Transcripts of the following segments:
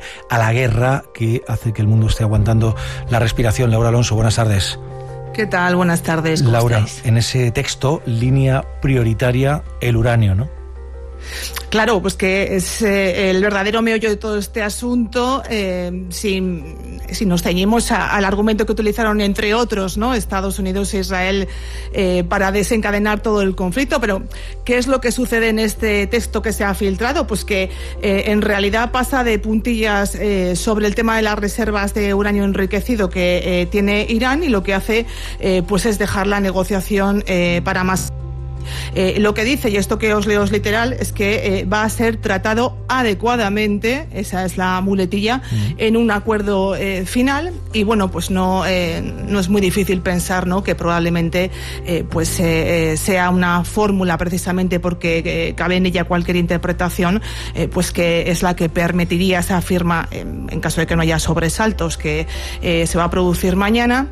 a la guerra que hace que el mundo esté aguantando la respiración. Laura Alonso, buenas tardes. ¿Qué tal? Buenas tardes. ¿Cómo Laura, estáis? en ese texto, línea prioritaria, el uranio, ¿no? Claro, pues que es el verdadero meollo de todo este asunto. Si nos ceñimos al argumento que utilizaron, entre otros, ¿no?, Estados Unidos e Israel para desencadenar todo el conflicto. Pero, ¿qué es lo que sucede en este texto que se ha filtrado? Pues que en realidad pasa de puntillas sobre el tema de las reservas de uranio enriquecido que tiene Irán, y lo que hace pues es dejar la negociación para más. Lo que dice, y esto que os leo es literal, es que va a ser tratado adecuadamente, esa es la muletilla, en un acuerdo final. Y bueno, pues no es muy difícil pensar, ¿no?, que probablemente sea una fórmula, precisamente porque cabe en ella cualquier interpretación, pues que es la que permitiría esa firma, en caso de que no haya sobresaltos, que se va a producir mañana.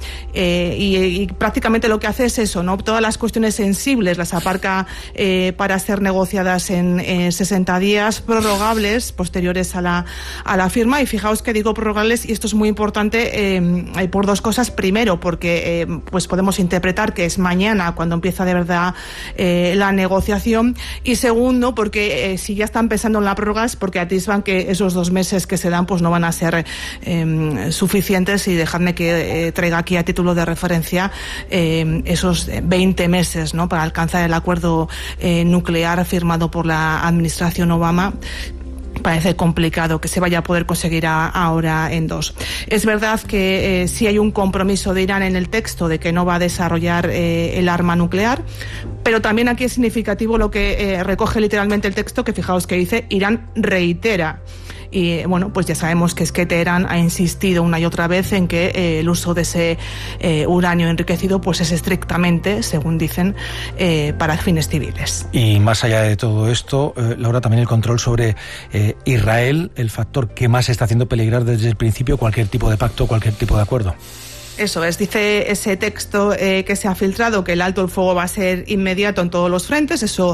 Y prácticamente lo que hace es eso, ¿no? Todas las cuestiones sensibles las aparca para ser negociadas en 60 días, prorrogables posteriores a la firma. Y fijaos que digo prorrogables, y esto es muy importante por dos cosas. Primero, porque pues podemos interpretar que es mañana cuando empieza de verdad la negociación. Y segundo, porque si ya están pensando en la prórroga, es porque atisban que esos 2 meses que se dan pues no van a ser suficientes. Y dejadme que traiga aquí a título de referencia esos 20 meses, ¿no?, para alcanzar el acuerdo nuclear firmado por la administración Obama. Parece complicado que se vaya a poder conseguir ahora en 2. Es verdad que sí hay un compromiso de Irán en el texto de que no va a desarrollar el arma nuclear, pero también aquí es significativo lo que recoge literalmente el texto, que fijaos que dice: Irán reitera. Y bueno, pues ya sabemos que es que Teherán ha insistido una y otra vez en que el uso de ese uranio enriquecido pues es estrictamente, según dicen, para fines civiles. Y más allá de todo esto, Laura, también el control sobre Israel, el factor que más está haciendo peligrar desde el principio cualquier tipo de pacto, cualquier tipo de acuerdo. Eso es, dice ese texto que se ha filtrado, que el alto el fuego va a ser inmediato en todos los frentes. Eso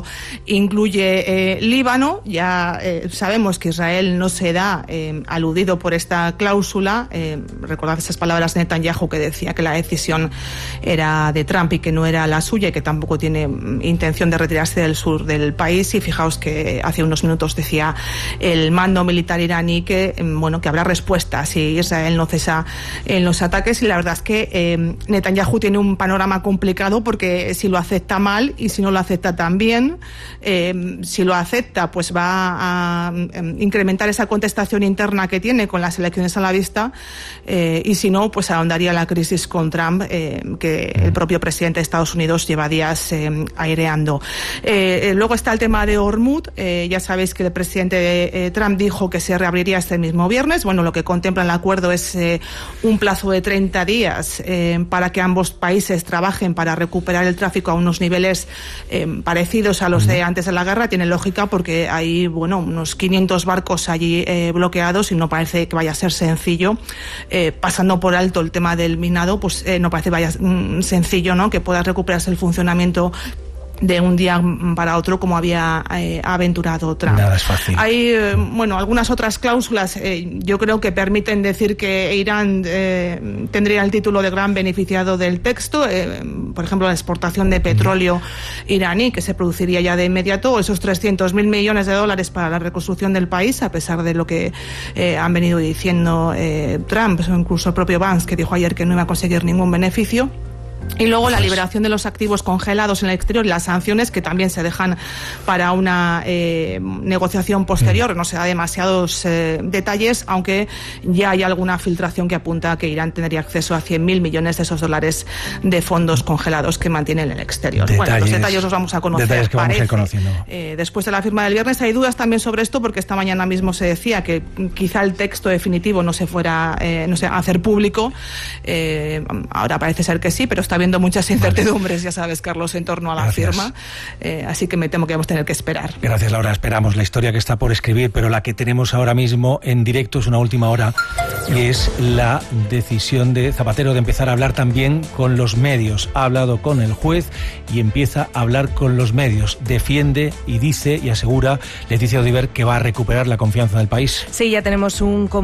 incluye Líbano. Ya sabemos que Israel no será aludido por esta cláusula. Recordad esas palabras de Netanyahu, que decía que la decisión era de Trump y que no era la suya, y que tampoco tiene intención de retirarse del sur del país. Y fijaos que hace unos minutos decía el mando militar iraní que habrá respuesta si Israel no cesa en los ataques. Y la verdad es que Netanyahu tiene un panorama complicado, porque si lo acepta mal, y si no lo acepta también. Si lo acepta, pues va a incrementar esa contestación interna que tiene con las elecciones a la vista, y si no, pues ahondaría la crisis con Trump, que el propio presidente de Estados Unidos lleva días aireando. Luego está el tema de Hormuz. Ya sabéis que el presidente Trump dijo que se reabriría este mismo viernes. Bueno, lo que contempla el acuerdo es un plazo de 30 días para que ambos países trabajen para recuperar el tráfico a unos niveles parecidos a los de antes de la guerra. Tiene lógica, porque hay unos 500 barcos allí bloqueados, y no parece que vaya a ser sencillo. Pasando por alto el tema del minado, pues no parece que vaya sencillo, ¿no?, que pueda recuperarse el funcionamiento de un día para otro, como había aventurado Trump. Nada es fácil. Hay algunas otras cláusulas, yo creo, que permiten decir que Irán tendría el título de gran beneficiado del texto. Por ejemplo, la exportación de petróleo iraní, que se produciría ya de inmediato, o esos 300.000 millones de dólares para la reconstrucción del país, a pesar de lo que han venido diciendo Trump, incluso el propio Vance, que dijo ayer que no iba a conseguir ningún beneficio. Y luego la liberación de los activos congelados en el exterior y las sanciones, que también se dejan para una negociación posterior. No se da demasiados detalles, aunque ya hay alguna filtración que apunta a que Irán tendría acceso a 100.000 millones de esos dólares de fondos congelados que mantiene en el exterior. Los detalles los vamos a conocer. Detalles que vamos a ir conociendo. Después de la firma del viernes. Hay dudas también sobre esto, porque esta mañana mismo se decía que quizá el texto definitivo no se fuera a hacer público. Ahora parece ser que sí, pero está habiendo muchas incertidumbres, ya sabes, Carlos, en torno a la firma, así que me temo que vamos a tener que esperar. Gracias, Laura. Esperamos la historia que está por escribir, pero la que tenemos ahora mismo en directo es una última hora, y es la decisión de Zapatero de empezar a hablar también con los medios. Ha hablado con el juez y empieza a hablar con los medios. Defiende y dice y asegura Leticia Odiver que va a recuperar la confianza del país. Sí, ya tenemos un